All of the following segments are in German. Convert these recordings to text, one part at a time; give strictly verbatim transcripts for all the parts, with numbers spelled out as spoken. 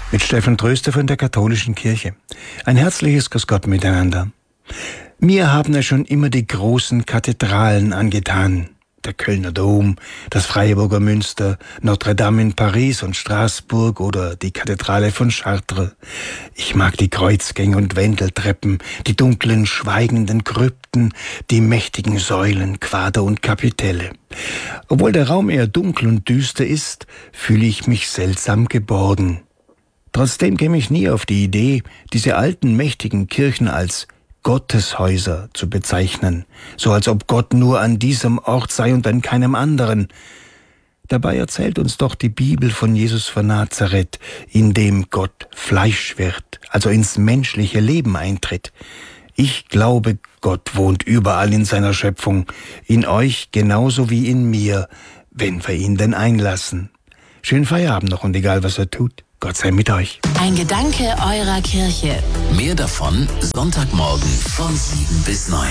mit Steffen Tröster von der Katholischen Kirche. Ein herzliches Grüß Gott miteinander. Mir haben es schon immer die großen Kathedralen angetan. Der Kölner Dom, das Freiburger Münster, Notre Dame in Paris und Straßburg oder die Kathedrale von Chartres. Ich mag die Kreuzgänge und Wendeltreppen, die dunklen, schweigenden Krypten, die mächtigen Säulen, Quader und Kapitelle. Obwohl der Raum eher dunkel und düster ist, fühle ich mich seltsam geborgen. Trotzdem käme ich nie auf die Idee, diese alten, mächtigen Kirchen als Gotteshäuser zu bezeichnen, so als ob Gott nur an diesem Ort sei und an keinem anderen. Dabei erzählt uns doch die Bibel von Jesus von Nazareth, in dem Gott Fleisch wird, also ins menschliche Leben eintritt. Ich glaube, Gott wohnt überall in seiner Schöpfung, in euch genauso wie in mir, wenn wir ihn denn einlassen. Schönen Feierabend noch und egal, was er tut, Gott sei mit euch. Ein Gedanke eurer Kirche. Mehr davon Sonntagmorgen von sieben bis neun.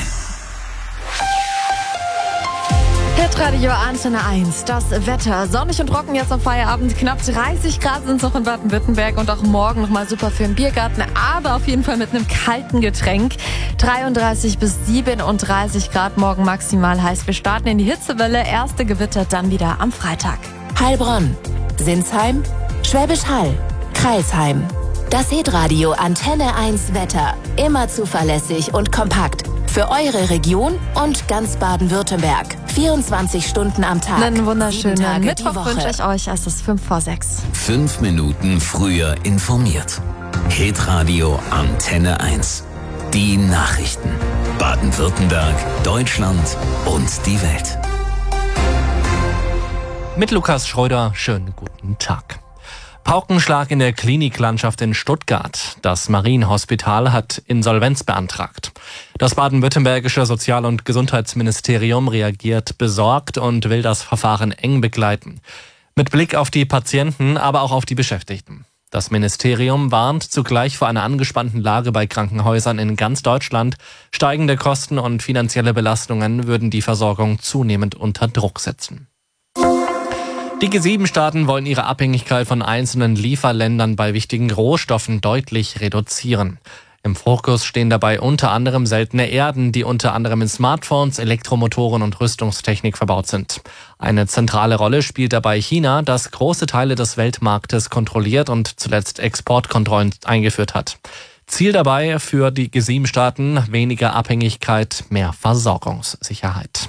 Hitradio Antenne eins, das Wetter. Sonnig und trocken jetzt am Feierabend. Knapp dreißig Grad sind es noch in Baden-Württemberg und auch morgen nochmal super für den Biergarten, aber auf jeden Fall mit einem kalten Getränk. dreiunddreißig bis siebenunddreißig Grad morgen maximal heiß. Wir starten in die Hitzewelle. Erste Gewitter dann wieder am Freitag. Heilbronn, Sinsheim, Schwäbisch Hall, Crailsheim. Das Hitradio Antenne eins Wetter. Immer zuverlässig und kompakt. Für eure Region und ganz Baden-Württemberg. vierundzwanzig Stunden am Tag. Einen wunderschönen Mittwoch wünsche ich euch. Es ist fünf vor sechs. Fünf Minuten früher informiert. Hitradio Antenne eins. Die Nachrichten. Baden-Württemberg, Deutschland und die Welt. Mit Lukas Schröder, schönen guten Tag. Paukenschlag in der Kliniklandschaft in Stuttgart. Das Marienhospital hat Insolvenz beantragt. Das baden-württembergische Sozial- und Gesundheitsministerium reagiert besorgt und will das Verfahren eng begleiten. Mit Blick auf die Patienten, aber auch auf die Beschäftigten. Das Ministerium warnt zugleich vor einer angespannten Lage bei Krankenhäusern in ganz Deutschland. Steigende Kosten und finanzielle Belastungen würden die Versorgung zunehmend unter Druck setzen. Die G sieben Staaten wollen ihre Abhängigkeit von einzelnen Lieferländern bei wichtigen Rohstoffen deutlich reduzieren. Im Fokus stehen dabei unter anderem seltene Erden, die unter anderem in Smartphones, Elektromotoren und Rüstungstechnik verbaut sind. Eine zentrale Rolle spielt dabei China, das große Teile des Weltmarktes kontrolliert und zuletzt Exportkontrollen eingeführt hat. Ziel dabei für die G sieben Staaten: weniger Abhängigkeit, mehr Versorgungssicherheit.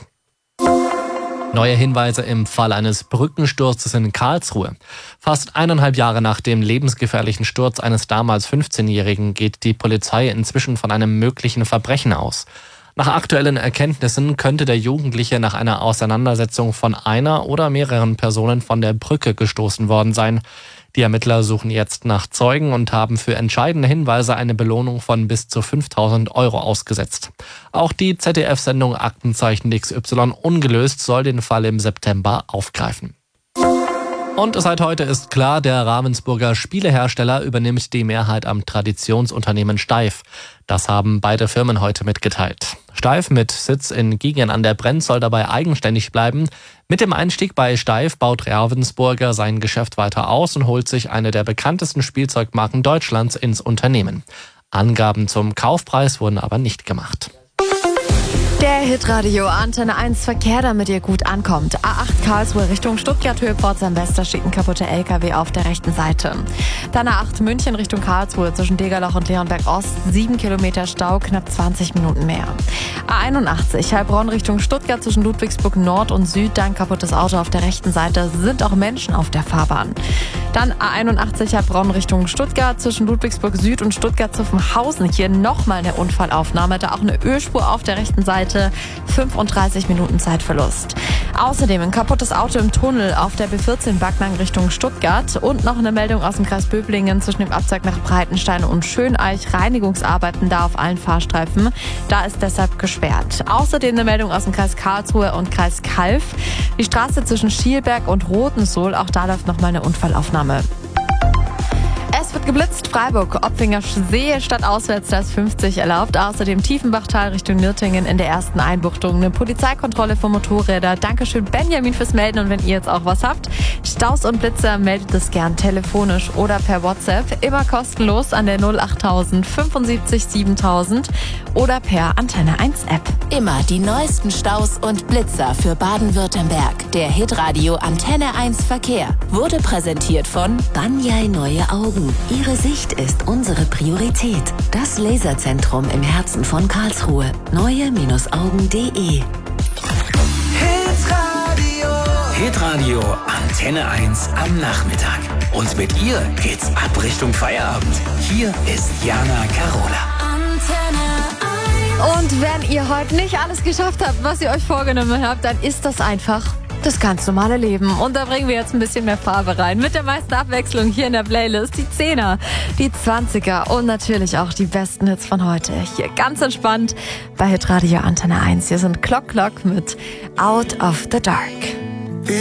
Neue Hinweise im Fall eines Brückensturzes in Karlsruhe. Fast eineinhalb Jahre nach dem lebensgefährlichen Sturz eines damals fünfzehnjährigen geht die Polizei inzwischen von einem möglichen Verbrechen aus. Nach aktuellen Erkenntnissen könnte der Jugendliche nach einer Auseinandersetzung von einer oder mehreren Personen von der Brücke gestoßen worden sein. Die Ermittler suchen jetzt nach Zeugen und haben für entscheidende Hinweise eine Belohnung von bis zu fünftausend Euro ausgesetzt. Auch die Z D F-Sendung Aktenzeichen X Y ungelöst soll den Fall im September aufgreifen. Und seit heute ist klar, der Ravensburger Spielehersteller übernimmt die Mehrheit am Traditionsunternehmen Steiff. Das haben beide Firmen heute mitgeteilt. Steiff mit Sitz in Giegen an der Brenz soll dabei eigenständig bleiben. Mit dem Einstieg bei Steiff baut Ravensburger sein Geschäft weiter aus und holt sich eine der bekanntesten Spielzeugmarken Deutschlands ins Unternehmen. Angaben zum Kaufpreis wurden aber nicht gemacht. Der Hitradio Antenne eins Verkehr, damit ihr gut ankommt. A acht Karlsruhe Richtung Stuttgart, Höhe Pforzheim-West, da steht ein kaputter L K W auf der rechten Seite. Dann A acht München Richtung Karlsruhe zwischen Degerloch und Leonberg Ost, sieben Kilometer Stau, knapp zwanzig Minuten mehr. A einundachtzig Heilbronn Richtung Stuttgart zwischen Ludwigsburg Nord und Süd, da ein kaputtes Auto auf der rechten Seite, sind auch Menschen auf der Fahrbahn. Dann A einundachtzig Heilbronn Richtung Stuttgart zwischen Ludwigsburg Süd und Stuttgart-Zuffenhausen. Hier nochmal eine Unfallaufnahme, da auch eine Ölspur auf der rechten Seite. fünfunddreißig Minuten Zeitverlust. Außerdem ein kaputtes Auto im Tunnel auf der B vierzehn Backnang Richtung Stuttgart und noch eine Meldung aus dem Kreis Böblingen zwischen dem Abzweig nach Breitenstein und Schöneich. Reinigungsarbeiten da auf allen Fahrstreifen. Da ist deshalb gesperrt. Außerdem eine Meldung aus dem Kreis Karlsruhe und Kreis Calw. Die Straße zwischen Schielberg und Rotensohl, auch da läuft noch mal eine Unfallaufnahme. Es wird Geblitzt Freiburg, Opfinger See statt auswärts, da ist fünfzig erlaubt. Außerdem Tiefenbachtal Richtung Nürtingen in der ersten Einbuchtung. Eine Polizeikontrolle für Motorräder. Dankeschön Benjamin fürs Melden, und wenn ihr jetzt auch was habt, Staus und Blitzer, meldet es gern telefonisch oder per WhatsApp. Immer kostenlos an der null achttausend fünfundsiebzig siebentausend oder per Antenne eins App. Immer die neuesten Staus und Blitzer für Baden-Württemberg. Der Hitradio Antenne eins Verkehr wurde präsentiert von Banyai Neue Augen. Ihre Sicht ist unsere Priorität. Das Laserzentrum im Herzen von Karlsruhe. neue Augen punkt de. Hitradio. Hitradio Antenne eins am Nachmittag. Und mit ihr geht's ab Richtung Feierabend. Hier ist Jana Carola. Antenne eins. Und wenn ihr heute nicht alles geschafft habt, was ihr euch vorgenommen habt, dann ist das einfach das ganz normale Leben. Und da bringen wir jetzt ein bisschen mehr Farbe rein. Mit der meisten Abwechslung hier in der Playlist. Die Zehner, die Zwanziger und natürlich auch die besten Hits von heute. Hier ganz entspannt bei Hitradio Antenne eins. Hier sind Clock Clock mit Out of the Dark.